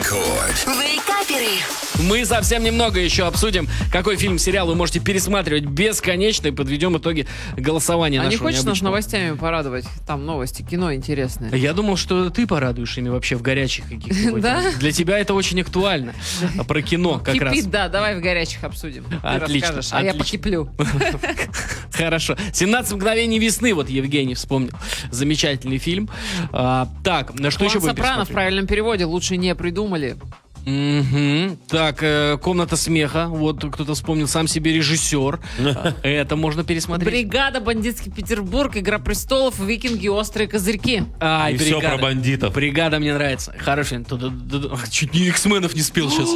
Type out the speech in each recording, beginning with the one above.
Рекорд. Вейкаперы. Мы совсем немного еще обсудим, какой фильм, сериал вы можете пересматривать бесконечно и подведем итоги голосования А не нашего хочешь нас необычного. новостями порадовать? Там новости, кино интересное. Я думал, что ты порадуешь ими вообще в горячих каких-то. Да? Для тебя это очень актуально. Про кино как раз. Кипит, да, давай в горячих обсудим. Ты Отлично, расскажешь, а я отлично. покиплю. Хорошо. 17 мгновений весны. Вот Евгений вспомнил. Замечательный фильм. Так, на что еще Клан будем Сопрано в пересматривать? правильном переводе лучше не придумали. Мгм. Так, «Комната смеха». Вот кто-то вспомнил, сам себе режиссер. Это можно пересмотреть. Бригада, бандитский Петербург, Игра престолов, Викинги, острые козырьки. Ай, И все «Бригада». про бандитов. «Бригада» мне нравится. Хороший. Чуть не «Иксменов» не спел сейчас.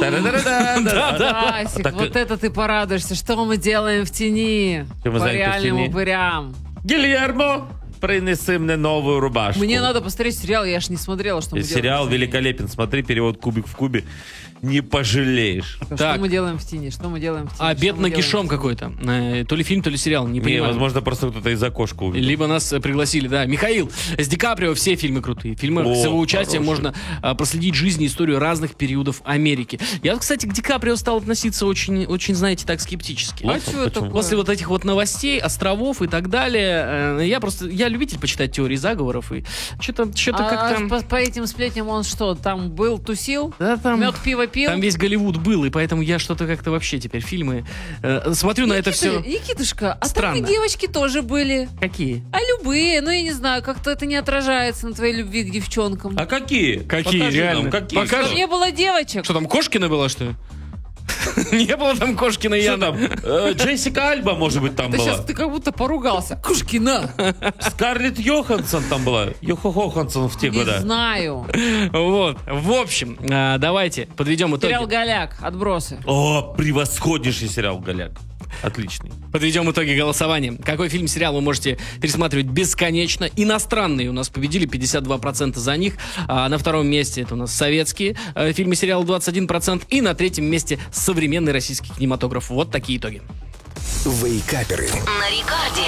Асик, Так, вот это ты порадуешься. Что мы делаем в тени? Что мы По знаем, в реальным тени? упырям. Гильермо, принеси мне новую рубашку. Мне надо посмотреть сериал, я ж не смотрела, что мы делаем. Сериал в тени. великолепен. Смотри, перевод «Кубик в кубе». Не пожалеешь. Что Так. мы делаем в тени? Что мы делаем в тени? Обед Что мы делаем нагишом в тени? какой-то. То ли фильм, то ли сериал. Не Не, понимаю. возможно, просто кто-то из окошка увидел. Либо нас пригласили, да. Михаил, с Ди Каприо все фильмы крутые. В фильмах О, с его участием хороший. можно проследить жизнь и историю разных периодов Америки. Я, кстати, к Ди Каприо стал относиться очень, очень, знаете, так скептически. А что это такое? После вот этих вот новостей, островов и так далее, я любитель почитать теории заговоров и что-то как-то... по этим сплетням он что, там был, тусил? Да, там, Мед, пиво пил? там весь Голливуд был, и поэтому я что-то как-то вообще теперь фильмы смотрю на это все. Никитушка, а странно. там и девочки тоже были. Какие? А любые, ну я не знаю, как-то это не отражается на твоей любви к девчонкам. А какие? Какие, Покажи реально? нам, какие? Покажи. Там не было девочек. Что там, Кошкина была, что ли? Не было там Кошкина Что Яна. там? Джессика Альба, может быть, там Ты была. сейчас ты как будто поругался. Кушкина. Скарлетт Йоханссон там была. Йоханссон в те Не годы. знаю. Вот. В общем, давайте подведем Сериал итоги. «Голяк», отбросы. О, превосходнейший сериал «Голяк». Отличный. Подведем итоги голосования. Какой фильм, сериал вы можете пересматривать бесконечно? Иностранные у нас победили, 52% за них. На втором месте это у нас советские фильмы, сериалы 21%. И на третьем месте современный российский кинематограф. Вот такие итоги. Вейкаперы. На рекорде.